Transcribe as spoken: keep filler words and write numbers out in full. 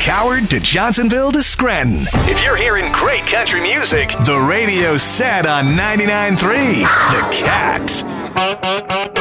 Coward to Johnsonville to Scranton. If you're hearing great country music, the radio's set on ninety-nine point three The Cat.